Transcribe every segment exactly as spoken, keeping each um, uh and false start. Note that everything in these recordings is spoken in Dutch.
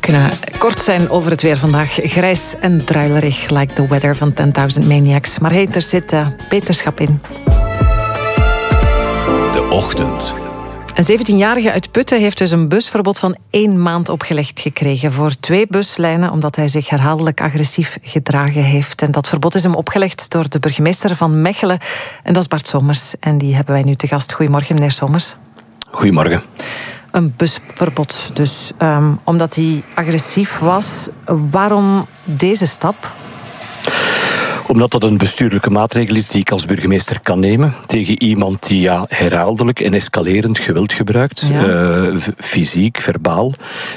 kunnen kort zijn over het weer vandaag. Grijs en druilerig, like the weather van ten thousand Maniacs. Maar hey, er zit uh, beterschap in. De ochtend. Een zeventienjarige uit Putten heeft dus een busverbod van één maand opgelegd gekregen voor twee buslijnen, omdat hij zich herhaaldelijk agressief gedragen heeft. En dat verbod is hem opgelegd door de burgemeester van Mechelen. En dat is Bart Somers. En die hebben wij nu te gast. Goedemorgen, meneer Somers. Goedemorgen. Een busverbod dus, um, omdat hij agressief was. Waarom deze stap? Omdat dat een bestuurlijke maatregel is die ik als burgemeester kan nemen tegen iemand die ja, herhaaldelijk en escalerend geweld gebruikt. Ja. Uh, fysiek, verbaal.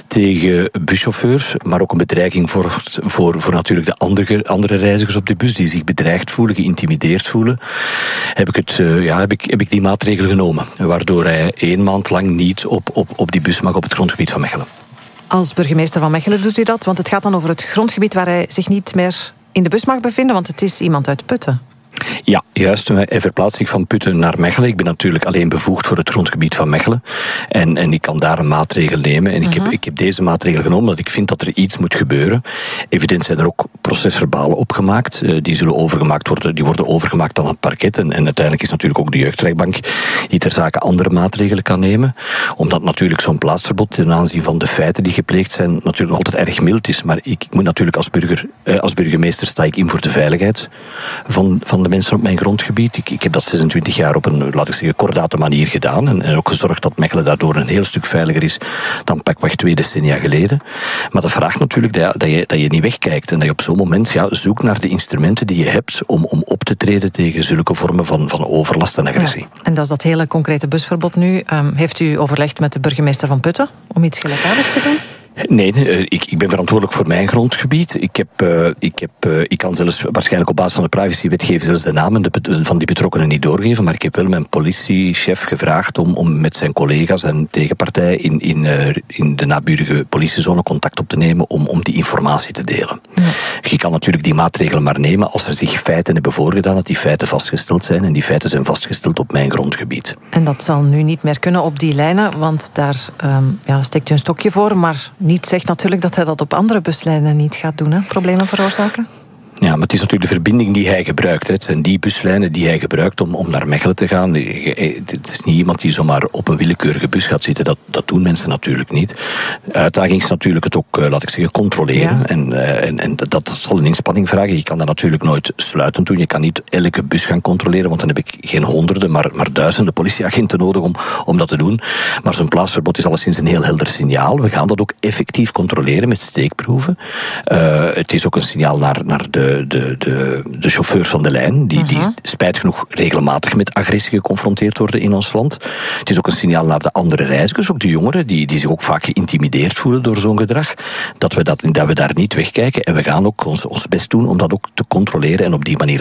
Tegen buschauffeurs, maar ook een bedreiging voor, voor, voor natuurlijk de andere, andere reizigers op de bus die zich bedreigd voelen, geïntimideerd voelen. Heb ik, het, uh, ja, heb ik, heb ik die maatregel genomen. Waardoor hij één maand lang niet op, op, op die bus mag op het grondgebied van Mechelen. Als burgemeester van Mechelen doet u dat, want het gaat dan over het grondgebied waar hij zich niet meer in de bus mag bevinden, want het is iemand uit Putten. Ja, juist. Hij verplaatst zich van Putten naar Mechelen. Ik ben natuurlijk alleen bevoegd voor het grondgebied van Mechelen. En, en ik kan daar een maatregel nemen. En ik, uh-huh. heb, ik heb deze maatregel genomen omdat ik vind dat er iets moet gebeuren. Evident zijn er ook procesverbalen opgemaakt. Uh, die zullen overgemaakt worden. Die worden overgemaakt aan het parket. En, en uiteindelijk is natuurlijk ook de jeugdrechtbank die ter zake andere maatregelen kan nemen. Omdat natuurlijk zo'n plaatsverbod ten aanzien van de feiten die gepleegd zijn natuurlijk nog altijd erg mild is. Maar ik, ik moet natuurlijk als, burger, uh, als burgemeester sta ik in voor de veiligheid van, van de mensen op mijn grondgebied. Ik, ik heb dat zesentwintig jaar op een, laat ik zeggen, kordate manier gedaan. En, en ook gezorgd dat Mechelen daardoor een heel stuk veiliger is dan pakweg twee decennia geleden. Maar dat vraagt natuurlijk dat je, dat je, dat je niet wegkijkt. En dat je op zo'n moment ja, zoekt naar de instrumenten die je hebt om, om op te treden tegen zulke vormen van, van overlast en agressie. Ja, en dat is dat hele concrete busverbod nu. Um, heeft u overlegd met de burgemeester van Putten om iets gelijkaardigs te doen? Nee, ik, ik ben verantwoordelijk voor mijn grondgebied. Ik, heb, uh, ik, heb, uh, ik kan zelfs waarschijnlijk op basis van de privacywetgeving zelfs de namen de, van die betrokkenen niet doorgeven, maar ik heb wel mijn politiechef gevraagd om, om met zijn collega's en tegenpartij in, in, uh, in de naburige politiezone contact op te nemen om, om die informatie te delen. Ja. Je kan natuurlijk die maatregelen maar nemen als er zich feiten hebben voorgedaan, dat die feiten vastgesteld zijn en die feiten zijn vastgesteld op mijn grondgebied. En dat zal nu niet meer kunnen op die lijnen, want daar um, ja, steekt u een stokje voor, maar niet zegt natuurlijk dat hij dat op andere buslijnen niet gaat doen, hè? Problemen veroorzaken? Ja, maar het is natuurlijk de verbinding die hij gebruikt. Hè. Het zijn die buslijnen die hij gebruikt om, om naar Mechelen te gaan. Het is niet iemand die zomaar op een willekeurige bus gaat zitten. Dat, dat doen mensen natuurlijk niet. De uitdaging is natuurlijk het ook, laat ik zeggen, controleren. Ja. En, en, en dat zal een inspanning vragen. Je kan dat natuurlijk nooit sluitend doen. Je kan niet elke bus gaan controleren, want dan heb ik geen honderden, maar, maar duizenden politieagenten nodig om, om dat te doen. Maar zo'n plaatsverbod is alleszins een heel helder signaal. We gaan dat ook effectief controleren met steekproeven. Uh, het is ook een signaal naar, naar de De, de, de chauffeurs van de lijn, die, uh-huh. die spijtig genoeg regelmatig met agressie geconfronteerd worden in ons land. Het is ook een signaal naar de andere reizigers, ook de jongeren, die, die zich ook vaak geïntimideerd voelen door zo'n gedrag, dat we, dat, dat we daar niet wegkijken. En we gaan ook ons, ons best doen om dat ook te controleren en op die manier